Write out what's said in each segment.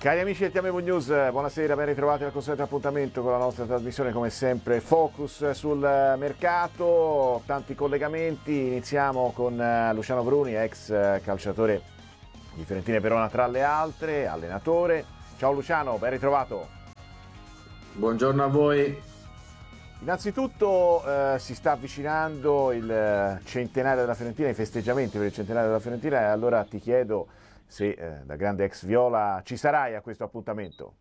Cari amici del TMV News, buonasera, ben ritrovati al consueto appuntamento con la nostra trasmissione, come sempre focus sul mercato, tanti collegamenti. Iniziamo con Luciano Bruni, ex calciatore di Fiorentina e Verona tra le altre, allenatore. Ciao Luciano, ben ritrovato. Buongiorno a voi. Innanzitutto si sta avvicinando il centenario della Fiorentina, i festeggiamenti per il centenario della Fiorentina, e allora ti chiedo se da grande ex viola ci sarai a questo appuntamento.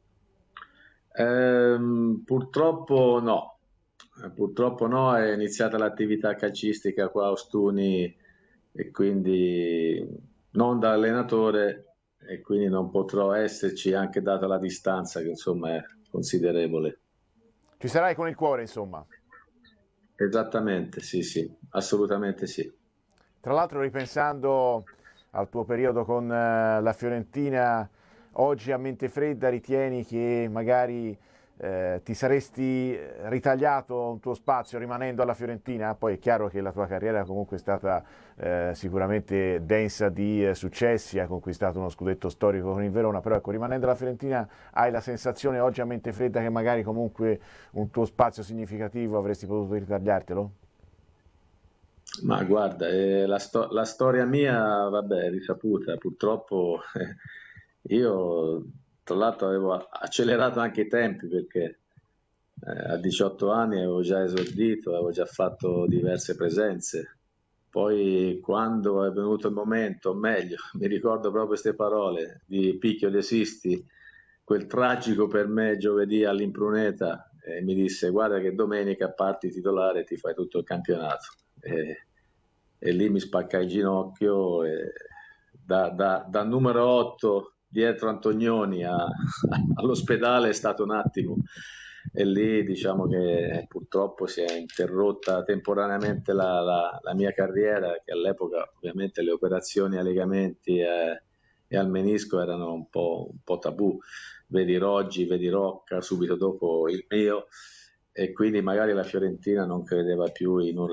Purtroppo no. Purtroppo no, è iniziata l'attività calcistica qua a Ostuni e quindi non da allenatore, e quindi non potrò esserci, anche data la distanza che insomma è considerevole. Ci sarai con il cuore, insomma. Esattamente, sì, assolutamente sì. Tra l'altro, ripensando al tuo periodo con la Fiorentina, oggi a mente fredda ritieni che magari ti saresti ritagliato un tuo spazio rimanendo alla Fiorentina? Poi è chiaro che la tua carriera comunque è stata sicuramente densa di successi, hai conquistato uno scudetto storico con il Verona, però ecco, rimanendo alla Fiorentina hai la sensazione oggi a mente fredda che magari comunque un tuo spazio significativo avresti potuto ritagliartelo? Ma guarda, la storia mia, vabbè, è risaputa. Purtroppo io, tra l'altro, avevo accelerato anche i tempi perché a 18 anni avevo già esordito, avevo già fatto diverse presenze. Poi, quando è venuto il momento, o meglio, mi ricordo proprio queste parole di Picchio De Sisti, quel tragico per me giovedì all'Impruneta, e mi disse: guarda che domenica parti titolare e ti fai tutto il campionato. E lì mi spaccai il ginocchio, e da numero 8 dietro Antonioni all'ospedale è stato un attimo, e lì diciamo che purtroppo si è interrotta temporaneamente la mia carriera, che all'epoca ovviamente le operazioni ai legamenti e al menisco erano un po' tabù. Vedi Roggi, vedi Rocca subito dopo il mio, e quindi magari la Fiorentina non credeva più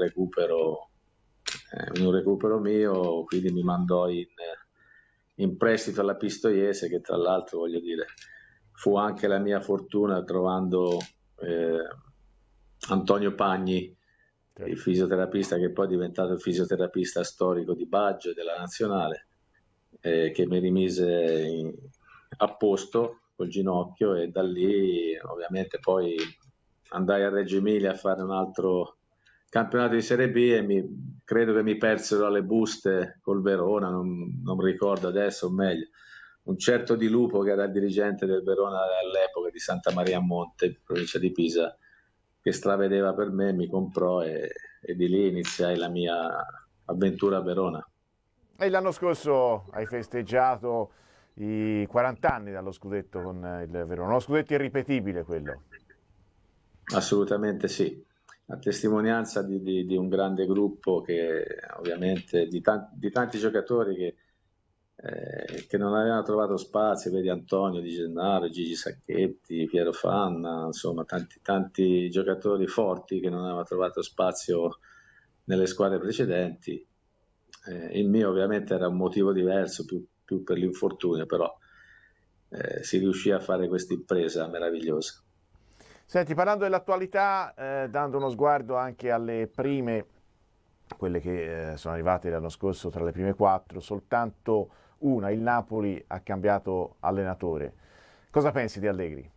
in un recupero mio, quindi mi mandò in prestito alla Pistoiese, che tra l'altro, voglio dire, fu anche la mia fortuna trovando eh, Antonio Pagni, il fisioterapista che poi è diventato il fisioterapista storico di Baggio e della Nazionale, che mi rimise a posto col ginocchio, e da lì ovviamente poi andai a Reggio Emilia a fare un altro campionato di Serie B, e credo che mi persero alle buste col Verona, non ricordo adesso, o meglio, un certo Di Lupo, che era il dirigente del Verona all'epoca, di Santa Maria a Monte, provincia di Pisa, che stravedeva per me, mi comprò, e di lì iniziai la mia avventura a Verona. E l'anno scorso hai festeggiato i 40 anni dallo scudetto con il Verona, uno scudetto irripetibile quello. Assolutamente sì, a testimonianza di un grande gruppo, che ovviamente di tanti giocatori che non avevano trovato spazio. Vedi Antonio Di Gennaro, Gigi Sacchetti, Piero Fanna, insomma tanti giocatori forti che non avevano trovato spazio nelle squadre precedenti. Il mio ovviamente era un motivo diverso, più per l'infortunio, però si riuscì a fare questa impresa meravigliosa. Senti, parlando dell'attualità, dando uno sguardo anche alle prime, quelle che sono arrivate l'anno scorso tra le prime 4, soltanto una, il Napoli, ha cambiato allenatore. Cosa pensi di Allegri?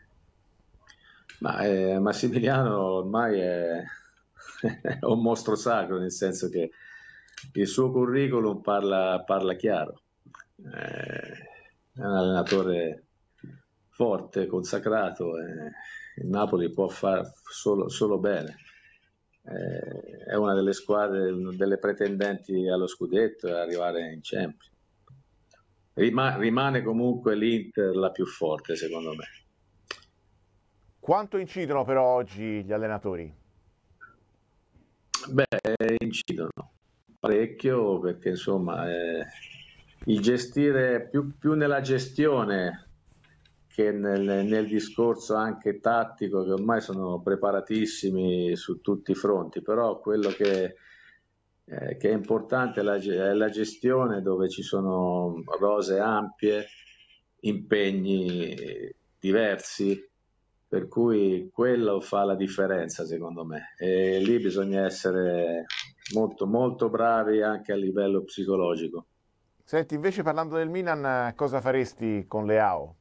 Ma Massimiliano ormai è un mostro sacro, nel senso che il suo curriculum parla chiaro. È un allenatore forte, consacrato, il Napoli può fare solo bene. È una delle squadre, delle pretendenti allo scudetto e arrivare in Champions. Rimane comunque l'Inter la più forte, secondo me. Quanto incidono però oggi gli allenatori? Beh, incidono parecchio, perché insomma il gestire più nella gestione che nel discorso anche tattico, che ormai sono preparatissimi su tutti i fronti, però quello che è importante è la gestione, dove ci sono rose ampie, impegni diversi, per cui quello fa la differenza secondo me, e lì bisogna essere molto molto bravi anche a livello psicologico. Senti, invece parlando del Milan, cosa faresti con Leao?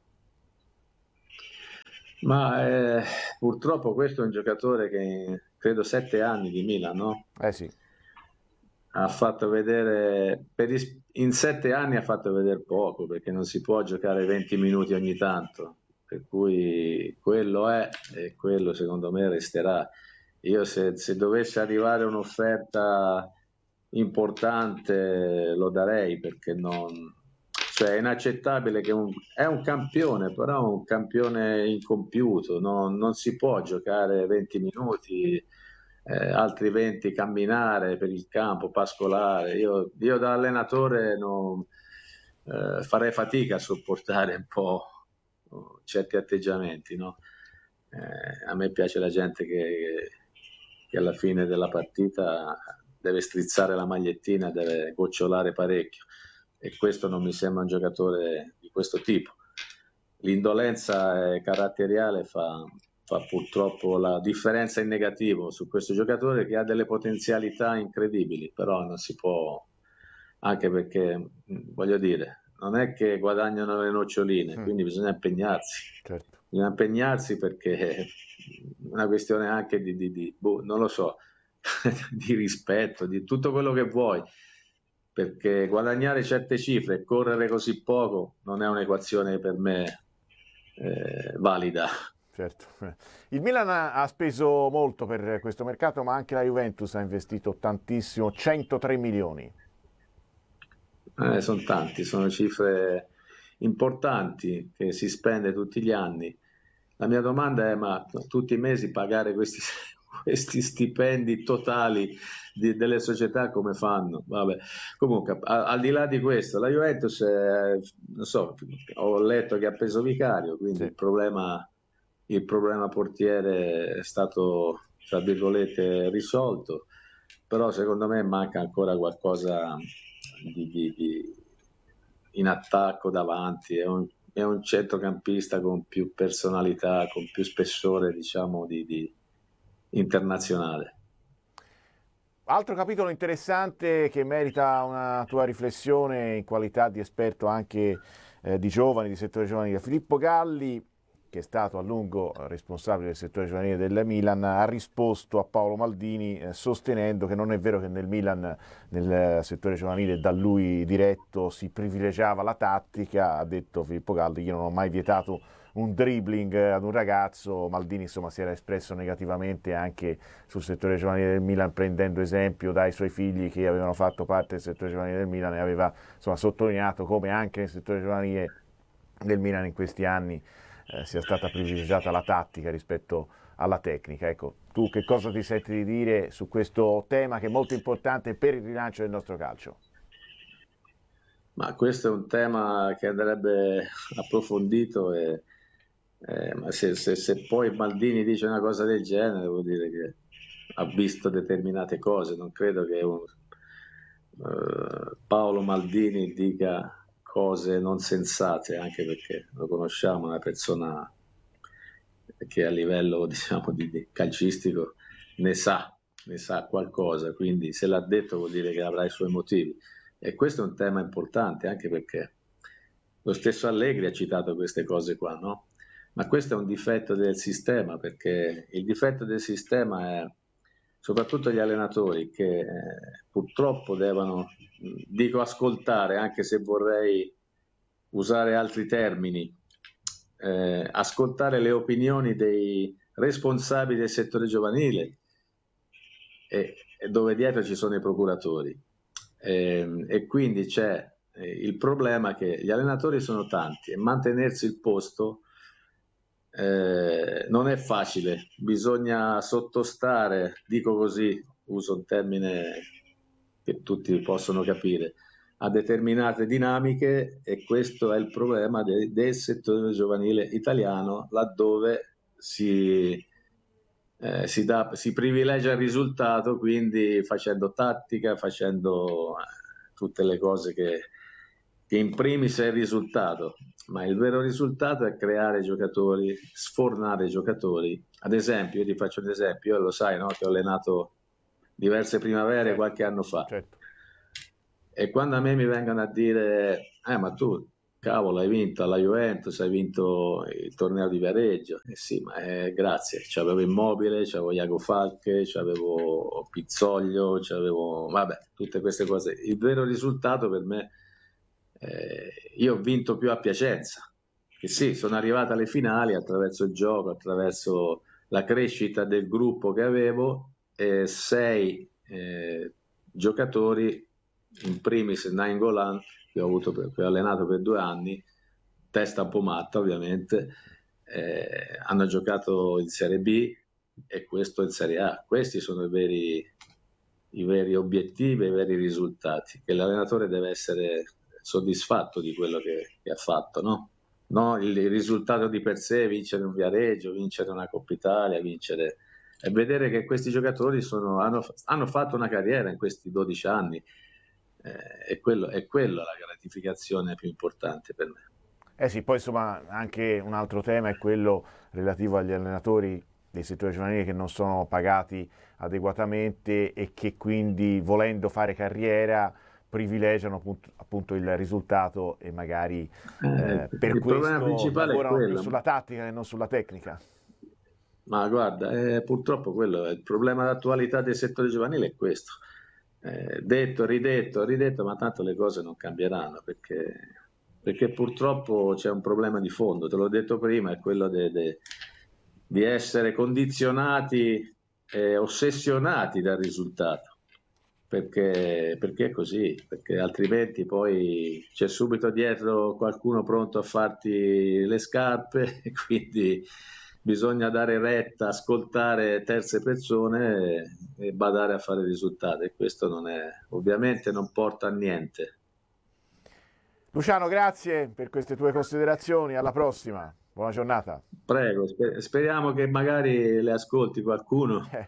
Ma purtroppo questo è un giocatore che credo 7 anni di Milan, no? Eh sì, Ha fatto vedere, in 7 anni ha fatto vedere poco perché non si può giocare 20 minuti ogni tanto, per cui quello è e quello secondo me resterà. Io se dovesse arrivare un'offerta importante lo darei perché non, cioè è inaccettabile che è un campione, però è un campione incompiuto, non si può giocare 20 minuti, altri 20 camminare per il campo, pascolare. Io da allenatore farei fatica a sopportare un po' certi atteggiamenti, no? A me piace la gente che alla fine della partita deve strizzare la magliettina, deve gocciolare parecchio e questo non mi sembra un giocatore di questo tipo. L'indolenza caratteriale fa purtroppo la differenza in negativo su questo giocatore che ha delle potenzialità incredibili, però non si può, anche perché voglio dire, non è che guadagnano le noccioline, quindi bisogna impegnarsi. certo. Bisogna impegnarsi perché è una questione anche non lo so, di rispetto, di tutto quello che vuoi, perché guadagnare certe cifre e correre così poco non è un'equazione per me valida. Certo. Il Milan ha speso molto per questo mercato, ma anche la Juventus ha investito tantissimo, 103 milioni. Sono tanti, sono cifre importanti che si spende tutti gli anni. La mia domanda è: ma tutti i mesi pagare questi, questi stipendi totali delle società come fanno? Vabbè. Comunque, al di là di questo, la Juventus, non so, ho letto che ha preso Vicario, quindi Sì. il problema portiere è stato, tra virgolette, risolto, però secondo me manca ancora qualcosa in attacco davanti, è un centrocampista con più personalità, con più spessore, diciamo, internazionale. Altro capitolo interessante che merita una tua riflessione in qualità di esperto anche di giovani, di settore giovanile. Filippo Galli, che è stato a lungo responsabile del settore giovanile del Milan, ha risposto a Paolo Maldini sostenendo che non è vero che nel Milan, nel settore giovanile da lui diretto, si privilegiava la tattica. Ha detto Filippo Galli: io non ho mai vietato un dribbling ad un ragazzo. Maldini insomma si era espresso negativamente anche sul settore giovanile del Milan, prendendo esempio dai suoi figli che avevano fatto parte del settore giovanile del Milan, e aveva insomma sottolineato come anche nel settore giovanile del Milan in questi anni sia stata privilegiata la tattica rispetto alla tecnica. Ecco, tu che cosa ti senti di dire su questo tema che è molto importante per il rilancio del nostro calcio? Ma questo è un tema che andrebbe approfondito ma se poi Maldini dice una cosa del genere vuol dire che ha visto determinate cose, non credo che Paolo Maldini dica cose non sensate, anche perché lo conosciamo, è una persona che a livello diciamo di calcistico ne sa qualcosa, quindi se l'ha detto vuol dire che avrà i suoi motivi. E questo è un tema importante anche perché lo stesso Allegri ha citato queste cose qua, no? Ma questo è un difetto del sistema, perché il difetto del sistema è soprattutto gli allenatori che purtroppo devono, dico ascoltare, anche se vorrei usare altri termini, ascoltare le opinioni dei responsabili del settore giovanile e dove dietro ci sono i procuratori. E quindi c'è il problema che gli allenatori sono tanti e mantenersi il posto non è facile, bisogna sottostare, dico così, uso un termine che tutti possono capire, a determinate dinamiche, e questo è il problema del settore giovanile italiano, laddove si privilegia il risultato, quindi facendo tattica, facendo tutte le cose che che in primis è il risultato, ma il vero risultato è creare giocatori, sfornare giocatori. Ad esempio, io ti faccio un esempio, io lo sai, no? Che ho allenato diverse primavere Certo, qualche anno fa. certo. E quando a me mi vengono a dire, ma tu, cavolo, hai vinto alla Juventus, hai vinto il torneo di Viareggio. Eh sì, ma grazie, c'avevo Immobile, c'avevo Iago Falche, c'avevo Pizzoglio, c'avevo, vabbè, tutte queste cose. Il vero risultato per me, io ho vinto più a Piacenza, che sì, sono arrivato alle finali attraverso il gioco, attraverso la crescita del gruppo che avevo, e 6 giocatori, in primis Nainggolan, che ho allenato per 2 anni, testa un po' matta ovviamente, hanno giocato in Serie B e questo in Serie A. Questi sono i veri obiettivi, i veri risultati, che l'allenatore deve essere soddisfatto di quello che ha fatto, no? No, il risultato di per sé, vincere un Viareggio, vincere una Coppa Italia, vincere e vedere che questi giocatori hanno fatto una carriera in questi 12 anni, è quella la gratificazione più importante per me. Eh sì, poi insomma anche un altro tema è quello relativo agli allenatori dei settori giovanili che non sono pagati adeguatamente e che quindi volendo fare carriera privilegiano appunto il risultato e magari per Il problema questo principale è lavorano più quello. sulla tattica che non sulla tecnica. Ma guarda, purtroppo quello è il problema d'attualità del settore giovanile, è questo. Detto, ridetto, ridetto, ma tanto le cose non cambieranno perché purtroppo c'è un problema di fondo, te l'ho detto prima, è quello di essere condizionati e ossessionati dal risultato. Perché è così, perché altrimenti poi c'è subito dietro qualcuno pronto a farti le scarpe e quindi bisogna dare retta, ascoltare terze persone e badare a fare risultati e questo non è, ovviamente non porta a niente. Luciano, grazie per queste tue considerazioni, alla prossima, buona giornata. Prego, speriamo che magari le ascolti qualcuno, Eh,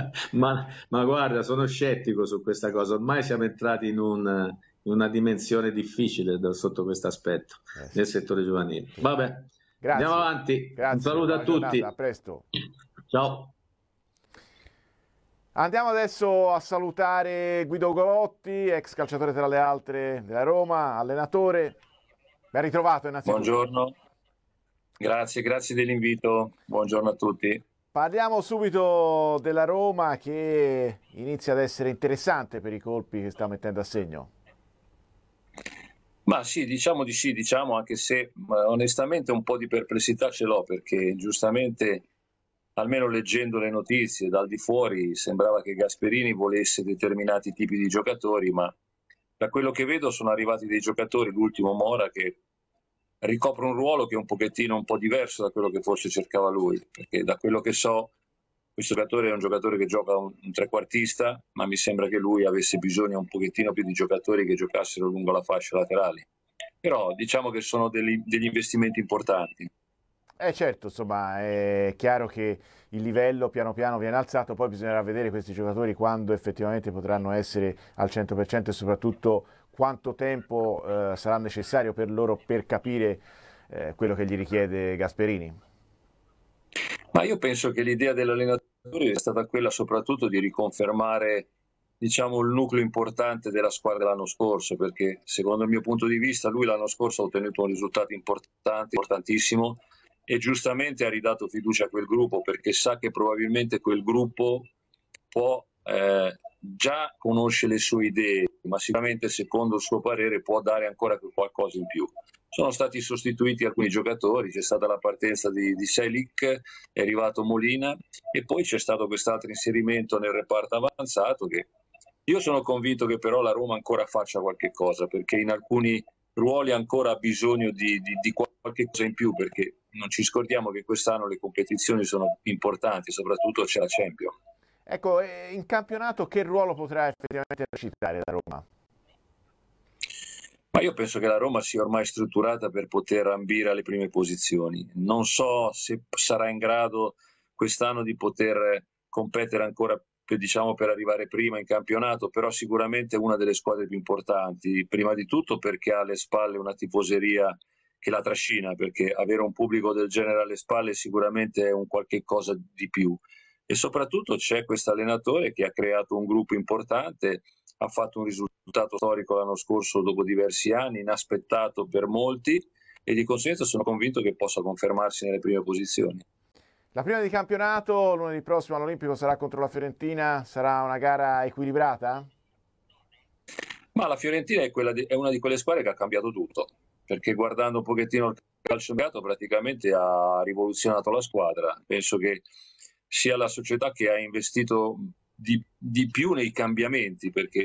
ma guarda, sono scettico su questa cosa, ormai siamo entrati in una dimensione difficile sotto questo aspetto sì, nel settore giovanile. sì. Vabbè, andiamo Grazie, avanti, un grazie, saluto a buona giornata, a tutti, presto. ciao. Andiamo adesso a salutare Guido Golotti, ex calciatore tra le altre della Roma, allenatore. Ben ritrovato innanzitutto. Buongiorno, grazie dell'invito, buongiorno a tutti. Parliamo subito della Roma che inizia ad essere interessante per i colpi che sta mettendo a segno. Ma sì, diciamo, anche se onestamente un po' di perplessità ce l'ho perché giustamente, almeno leggendo le notizie dal di fuori, sembrava che Gasperini volesse determinati tipi di giocatori, ma da quello che vedo sono arrivati dei giocatori, l'ultimo Mora, che ricopre un ruolo che è un pochettino un po' diverso da quello che forse cercava lui, perché da quello che so questo giocatore è un giocatore che gioca un trequartista, ma mi sembra che lui avesse bisogno un pochettino più di giocatori che giocassero lungo la fascia laterali. Però diciamo che sono degli investimenti importanti. Certo, insomma, è chiaro che il livello piano piano viene alzato, poi bisognerà vedere questi giocatori quando effettivamente potranno essere al 100% e soprattutto quanto tempo sarà necessario per loro per capire quello che gli richiede Gasperini. Ma io penso che l'idea dell'allenatore è stata quella soprattutto di riconfermare, diciamo, il nucleo importante della squadra dell'anno scorso, perché secondo il mio punto di vista lui l'anno scorso ha ottenuto un risultato importante, importantissimo, e giustamente ha ridato fiducia a quel gruppo perché sa che probabilmente quel gruppo può già conosce le sue idee, ma sicuramente secondo il suo parere può dare ancora qualcosa in più. Sono stati sostituiti alcuni giocatori, c'è stata la partenza di Selic, è arrivato Molina e poi c'è stato quest'altro inserimento nel reparto avanzato che io sono convinto che però la Roma ancora faccia qualche cosa perché in alcuni ruoli ancora ha bisogno di qualche cosa in più perché non ci scordiamo che quest'anno le competizioni sono importanti, soprattutto c'è la Champions. Ecco, in campionato che ruolo potrà effettivamente recitare la Roma? Ma io penso che la Roma sia ormai strutturata per poter ambire alle prime posizioni. Non so se sarà in grado quest'anno di poter competere ancora diciamo, per arrivare prima in campionato, però sicuramente è una delle squadre più importanti, prima di tutto perché ha alle spalle una tifoseria che la trascina, perché avere un pubblico del genere alle spalle sicuramente è un qualche cosa di più, e soprattutto c'è questo allenatore che ha creato un gruppo importante, ha fatto un risultato storico l'anno scorso dopo diversi anni, inaspettato per molti, e di conseguenza sono convinto che possa confermarsi nelle prime posizioni. La prima di campionato, lunedì prossimo all'Olimpico, sarà contro la Fiorentina, sarà una gara equilibrata? Ma la Fiorentina è una di quelle squadre che ha cambiato tutto, perché guardando un pochettino il calciomercato praticamente ha rivoluzionato la squadra. Penso che sia la società che ha investito di più nei cambiamenti, perché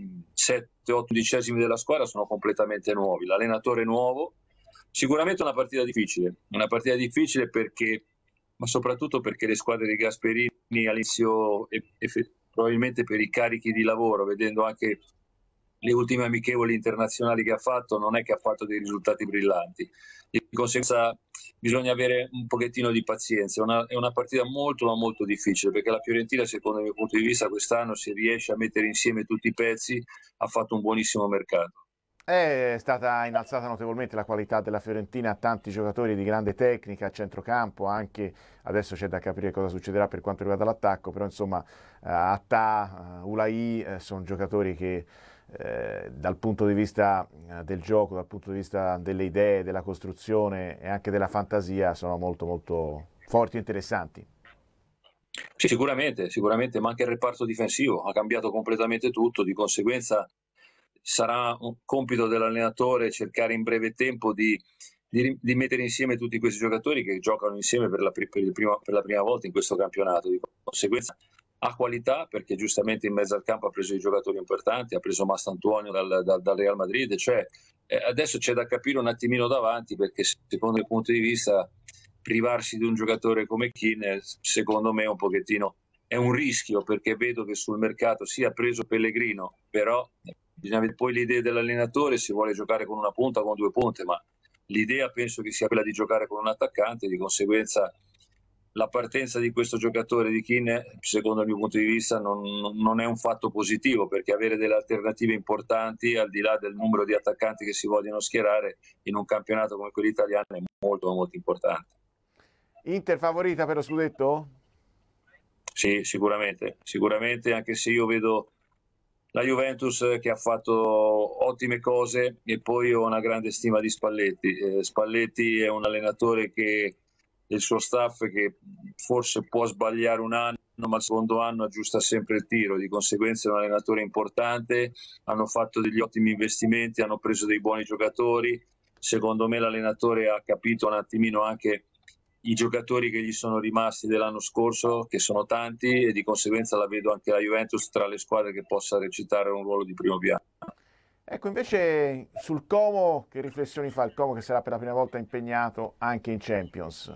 7-8 undicesimi della squadra sono completamente nuovi, l'allenatore è nuovo, sicuramente una partita difficile perché, ma soprattutto perché le squadre di Gasperini all'inizio, probabilmente per i carichi di lavoro, vedendo anche le ultime amichevoli internazionali che ha fatto, non è che ha fatto dei risultati brillanti. Di conseguenza bisogna avere un pochettino di pazienza. È una partita molto ma molto difficile, perché la Fiorentina, secondo il mio punto di vista, quest'anno, se riesce a mettere insieme tutti i pezzi, ha fatto un buonissimo mercato. È stata innalzata notevolmente la qualità della Fiorentina, tanti giocatori di grande tecnica a centrocampo, anche adesso c'è da capire cosa succederà per quanto riguarda l'attacco, però insomma Atta, Ulai sono giocatori che dal punto di vista del gioco, dal punto di vista delle idee, della costruzione e anche della fantasia sono molto molto forti e interessanti. Sì, sicuramente, ma anche il reparto difensivo ha cambiato completamente tutto, di conseguenza sarà un compito dell'allenatore cercare in breve tempo di mettere insieme tutti questi giocatori che giocano insieme per la prima volta in questo campionato. Di conseguenza ha qualità, perché giustamente in mezzo al campo ha preso i giocatori importanti, ha preso Mastantuono dal Real Madrid, cioè adesso c'è da capire un attimino davanti, perché secondo il punto di vista privarsi di un giocatore come Keane, secondo me un pochettino è un rischio, perché vedo che sul mercato si è preso Pellegrino, però bisogna vedere poi le idee dell'allenatore, se vuole giocare con una punta o con due punte, ma l'idea penso che sia quella di giocare con un attaccante, di conseguenza la partenza di questo giocatore di Keane, secondo il mio punto di vista, non è un fatto positivo, perché avere delle alternative importanti, al di là del numero di attaccanti che si vogliono schierare in un campionato come quello italiano, è molto molto importante. Inter favorita per lo scudetto? Sì, sicuramente, anche se io vedo la Juventus che ha fatto ottime cose, e poi ho una grande stima di Spalletti. Spalletti è un allenatore che il suo staff, che forse può sbagliare un anno, ma il secondo anno aggiusta sempre il tiro, di conseguenza è un allenatore importante, hanno fatto degli ottimi investimenti, hanno preso dei buoni giocatori. Secondo me l'allenatore ha capito un attimino anche i giocatori che gli sono rimasti dell'anno scorso, che sono tanti, e di conseguenza la vedo anche la Juventus tra le squadre che possa recitare un ruolo di primo piano. Ecco, invece sul Como, che riflessioni fa il Como, che sarà per la prima volta impegnato anche in Champions?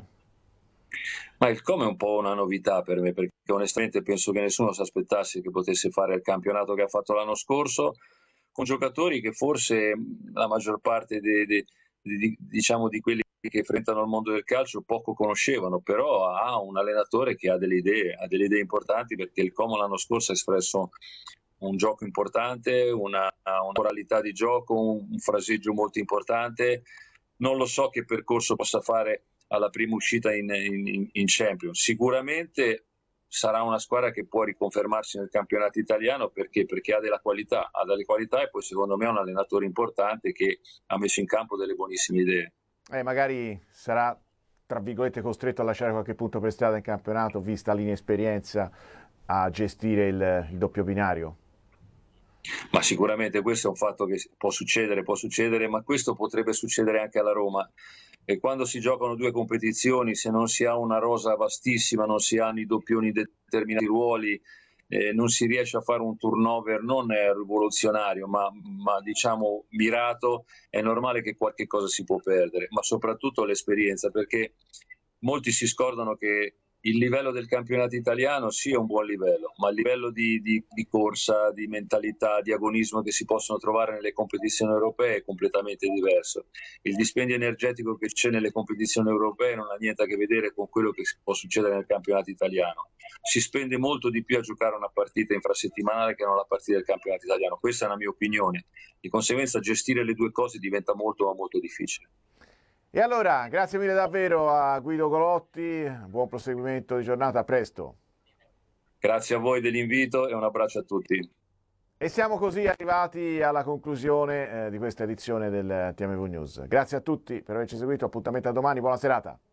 Ma il Como è un po' una novità per me, perché onestamente penso che nessuno si aspettasse che potesse fare il campionato che ha fatto l'anno scorso, con giocatori che forse la maggior parte diciamo di quelli che frequentano il mondo del calcio poco conoscevano, però ha un allenatore che ha delle idee importanti, perché il Como l'anno scorso ha espresso un gioco importante, una moralità di gioco, un fraseggio molto importante. Non lo so che percorso possa fare alla prima uscita in Champions. Sicuramente sarà una squadra che può riconfermarsi nel campionato italiano, perché ha delle qualità, e poi secondo me è un allenatore importante che ha messo in campo delle buonissime idee. Magari sarà, tra virgolette, costretto a lasciare qualche punto per strada in campionato, vista l'inesperienza a gestire il doppio binario. Ma sicuramente questo è un fatto che può succedere, ma questo potrebbe succedere anche alla Roma. E quando si giocano due competizioni, se non si ha una rosa vastissima, non si hanno i doppioni determinati ruoli, non si riesce a fare un turnover non rivoluzionario, ma diciamo mirato, è normale che qualche cosa si può perdere, ma soprattutto l'esperienza, perché molti si scordano che il livello del campionato italiano sì è un buon livello, ma il livello di corsa, di mentalità, di agonismo che si possono trovare nelle competizioni europee è completamente diverso. Il dispendio energetico che c'è nelle competizioni europee non ha niente a che vedere con quello che può succedere nel campionato italiano. Si spende molto di più a giocare una partita infrasettimanale che non la partita del campionato italiano. Questa è la mia opinione. Di conseguenza gestire le due cose diventa molto ma molto difficile. E allora, grazie mille davvero a Guido Golotti, buon proseguimento di giornata, a presto. Grazie a voi dell'invito e un abbraccio a tutti. E siamo così arrivati alla conclusione di questa edizione del TMV News. Grazie a tutti per averci seguito, appuntamento a domani, buona serata.